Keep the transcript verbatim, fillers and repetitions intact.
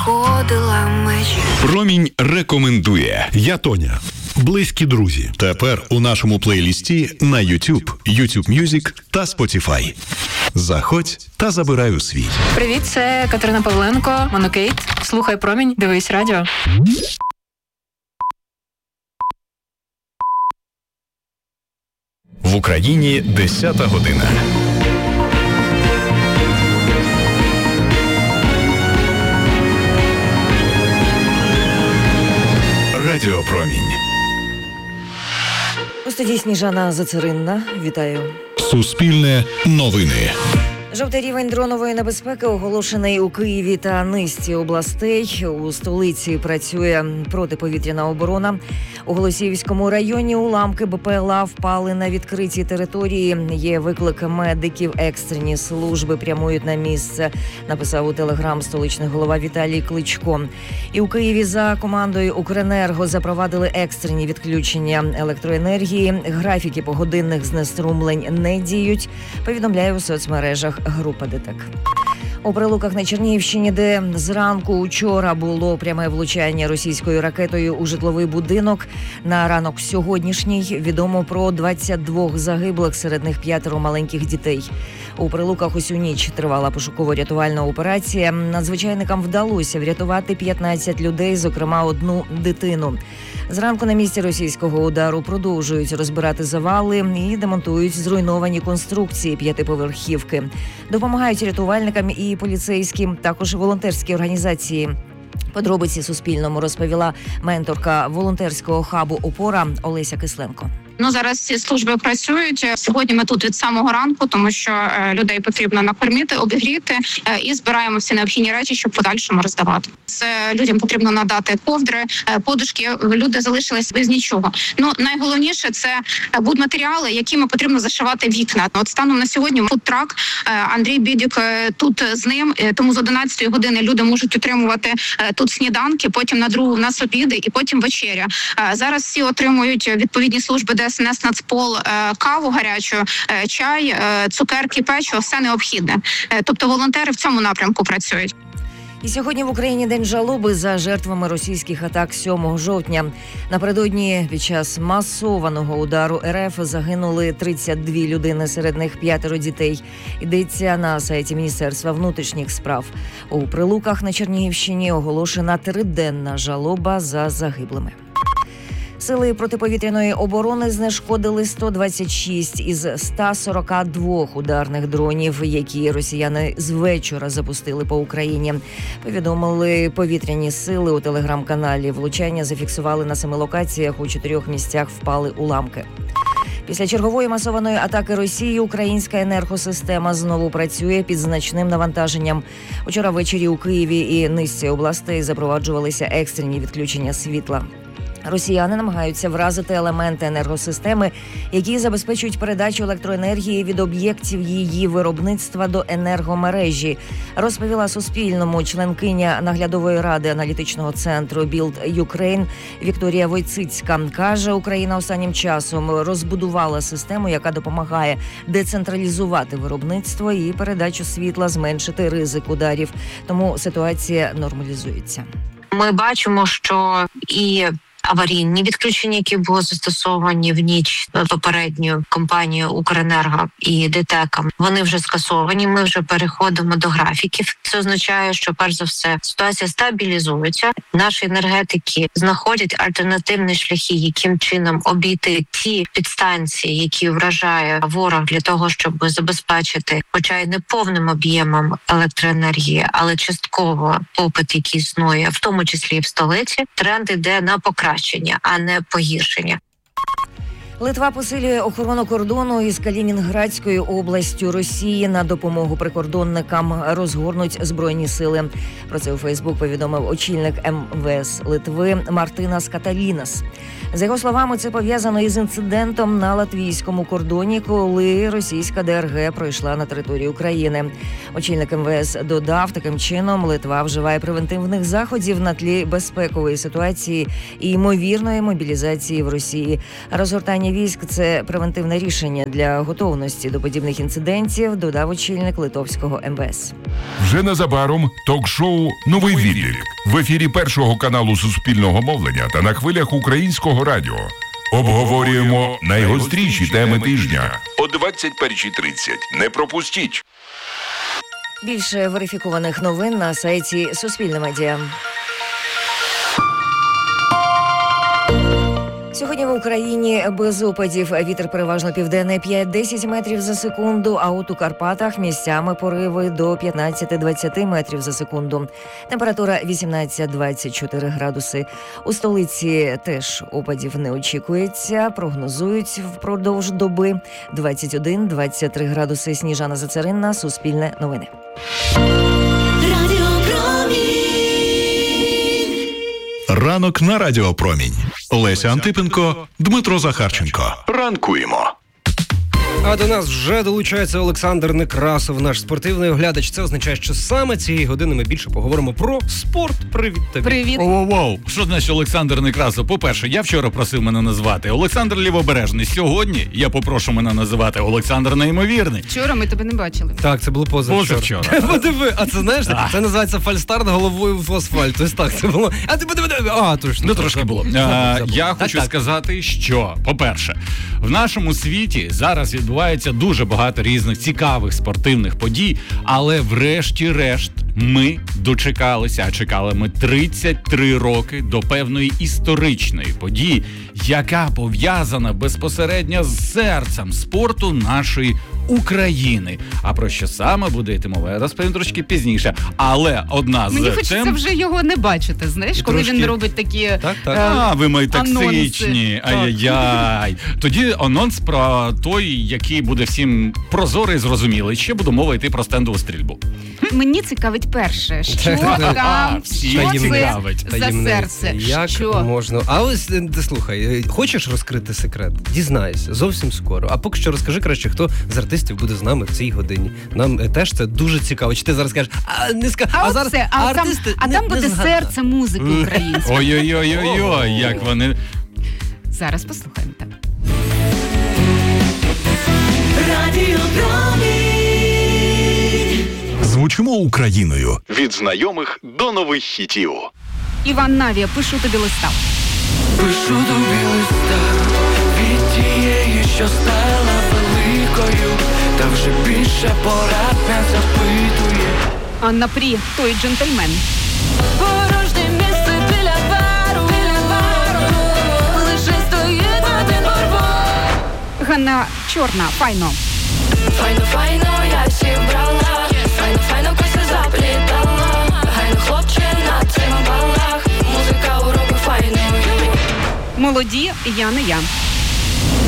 знаходила межі. Промінь рекомендує. Я Тоня. Близькі друзі. Тепер у нашому плейлісті на YouTube, YouTube Music та Spotify. Заходь та забирай у світ. Привіт, це Катерина Павленко, Монокейт. Слухай Промінь, дивись радіо. В Україні десята година. Радіо Промінь. У студії Сніжана Зацаринна. Вітаю. Суспільне новини. Жовтий рівень дронової небезпеки оголошений у Києві та низці областей. У столиці працює протиповітряна оборона. У Голосіївському районі уламки БПЛА впали на відкритій території. Є виклик медиків, екстрені служби прямують на місце, написав у Телеграм столичний голова Віталій Кличко. І у Києві за командою Укренерго запровадили екстрені відключення електроенергії. Графіки погодинних знеструмлень не діють, повідомляє у соцмережах група ДТЕК. У Прилуках на Чернігівщині, де зранку учора було пряме влучання російською ракетою у житловий будинок, на ранок сьогоднішній відомо про двадцять два загиблих, серед них п'ятеро маленьких дітей. У Прилуках усю ніч тривала пошуково-рятувальна операція. Надзвичайникам вдалося врятувати п'ятнадцять людей, зокрема одну дитину. Зранку на місці російського удару продовжують розбирати завали і демонтують зруйновані конструкції п'ятиповерхівки. Допомагають рятувальникам і поліцейським, також волонтерські організації. Подробиці Суспільному розповіла менторка волонтерського хабу «Опора» Олеся Кисленко. Ну, зараз ці служби працюють. Сьогодні ми тут від самого ранку, тому що е, людей потрібно накормити, обігріти е, і збираємо всі необхідні речі, щоб подальшому роздавати. Це людям потрібно надати ковдри, е, подушки. Люди залишились без нічого. Ну, найголовніше – це будматеріали, якими потрібно зашивати вікна. От станом на сьогодні фудтрак, е, Андрій Бідюк е, тут з ним, е, тому з одинадцятої години люди можуть отримувати е, тут сніданки, потім на другу в нас обіди і потім вечеря. Е, зараз всі отримують відповідні служби, де Ес Ен Ес Нацпол, каву гарячу, чай, цукерки, печиво, все необхідне. Тобто волонтери в цьому напрямку працюють. І сьогодні в Україні день жалоби за жертвами російських атак сьомого жовтня. Напередодні під час масованого удару Ер Еф загинули тридцять дві людини, серед них п'ятеро дітей. Йдеться на сайті Міністерства внутрішніх справ. У Прилуках на Чернігівщині оголошена триденна жалоба за загиблими. Сили протиповітряної оборони знешкодили сто двадцять шість із ста сорока двох ударних дронів, які росіяни з вечора запустили по Україні. Повідомили повітряні сили у телеграм-каналі. Влучання зафіксували на семи локаціях, у чотирьох місцях впали уламки. Після чергової масованої атаки Росії українська енергосистема знову працює під значним навантаженням. Учора ввечері у Києві і низці областей запроваджувалися екстрені відключення світла. Росіяни намагаються вразити елементи енергосистеми, які забезпечують передачу електроенергії від об'єктів її виробництва до енергомережі, розповіла Суспільному членкиня наглядової ради аналітичного центру Build Ukraine Вікторія Войцицька. Каже, Україна останнім часом розбудувала систему, яка допомагає децентралізувати виробництво і передачу світла, зменшити ризик ударів. Тому ситуація нормалізується. Ми бачимо, що і аварійні відключення, які були застосовані в ніч попередньою компанією «Укренерго» і ДТЕКом, вони вже скасовані, ми вже переходимо до графіків. Це означає, що, перш за все, ситуація стабілізується. Наші енергетики знаходять альтернативні шляхи, яким чином обійти ті підстанції, які вражає ворог, для того, щоб забезпечити, хоча й не повним об'ємом електроенергії, але частково попит, який існує, в тому числі і в столиці. Тренд іде на покращення, а не погіршення. Литва посилює охорону кордону із Калінінградською областю Росії. На допомогу прикордонникам розгорнуть збройні сили. Про це у Фейсбук повідомив очільник Ем Ве Ес Литви Мартинас Каталінас. За його словами, це пов'язано із інцидентом на латвійському кордоні, коли російська Де Ер Ге пройшла на територію України. Очільник Ем Ве Ес додав, таким чином Литва вживає превентивних заходів на тлі безпекової ситуації і ймовірної мобілізації в Росії. Розгортання переміщення військ – це превентивне рішення для готовності до подібних інцидентів, додав очільник литовського ем ве ес. Вже незабаром ток-шоу «Новий відлік» в ефірі Першого каналу Суспільного мовлення та на хвилях Українського радіо. Обговорюємо найгостріші теми тижня о двадцять першій тридцять. Не пропустіть! Більше верифікованих новин на сайті Суспільне медіа. Сьогодні в Україні без опадів. Вітер переважно південний п'ять-десять метрів за секунду, а от у Карпатах місцями пориви до п'ятнадцять-двадцять метрів за секунду. Температура вісімнадцять-двадцять чотири градуси. У столиці теж опадів не очікується. Прогнозують впродовж доби двадцять один-двадцять три градуси. Сніжана Зацаринна, Суспільне новини. Ранок на Радіо Промінь. Леся Антипенко, Дмитро Захарченко. Ранкуємо. А до нас вже долучається Олександр Некрасов, наш спортивний оглядач. Це означає, що саме цієї години ми більше поговоримо про спорт. Привіт тобі. Привіт. Воу-воу. Що значить Олександр Некрасов? По-перше, я вчора просив мене назвати Олександр Лівобережний. Сьогодні я попрошу мене називати Олександр Неймовірний. Вчора ми тебе не бачили. Так, це було позавчора. Позавчора. Подиви, а це знаєш, а. це називається фальстарт головою в асфальт. Ось так це було. А ти подиви, а, точно. Ну, трошки було. А, я так, хочу так. сказати, що, по-перше, в нашому світі зараз відбувається дуже багато різних цікавих спортивних подій, але врешті-решт ми дочекалися, а чекали ми тридцять три роки до певної історичної події, яка пов'язана безпосередньо з серцем спорту нашої України. А про що саме буде йти мова, я розповім трошки пізніше. Але одна з Мені хочеться тем... вже його не бачити, знаєш, коли Трошки... він робить такі так, так. Е... А, ви мої токсичні. Анонси. Ай-яй-яй. Тоді анонс про той, який буде всім прозорий і зрозумілий. Ще буде мова йти про стендову стрільбу. Мені цікавить перше, що А, там, всі що це цікавить. за серце. Як що? можна? А ось, е, ти слухай, хочеш розкрити секрет? Дізнайся, зовсім скоро. А поки що розкажи краще, хто з артистів буде з нами в цій годині. Нам е, теж це дуже цікаво. Чи ти зараз кажеш, а не ска... А, а а зараз це, а, там, артисти а не, там не буде згадали. серце музики української. Ой-ой-ой-ой-ой, як вони... Зараз послухаємо так. Звучимо Україною. Від знайомих до нових хітів. Іван Навія, пишу тобі листа. Пишу тобі листа від тієї, що стала великою, та вже більше порад не запитує. Анна Прі, той джентльмен. Порожнє місце біля бару, біля бару, лише стоїть один горбок. Ганна Чорна, файно. Файно, файно, я всі вбрала, файно, файно, коси заплітала, гайно, хлопче, на цих балах, музика уроби файною. Молоді, я не я.